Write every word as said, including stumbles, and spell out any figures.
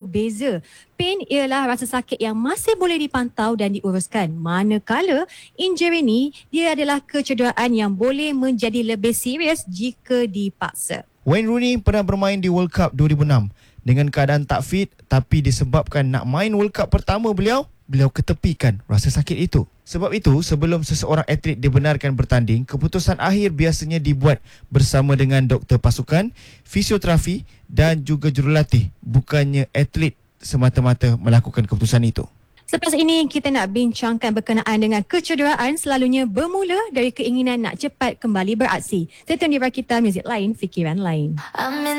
berbeza. Pain ialah rasa sakit yang masih boleh dipantau dan diuruskan. Manakala injury ni, dia adalah kecederaan yang boleh menjadi lebih serius jika dipaksa. Wayne Rooney pernah bermain di World Cup dua ribu enam dengan keadaan tak fit, tapi disebabkan nak main World Cup pertama beliau, beliau ketepikan rasa sakit itu. Sebab itu, sebelum seseorang atlet dibenarkan bertanding, keputusan akhir biasanya dibuat bersama dengan doktor pasukan, fisioterapi dan juga jurulatih. Bukannya atlet semata-mata melakukan keputusan itu. Selepas ini, kita nak bincangkan berkenaan dengan kecederaan selalunya bermula dari keinginan nak cepat kembali beraksi. Stay tune di Rakita Muzik Lain, Fikiran Lain.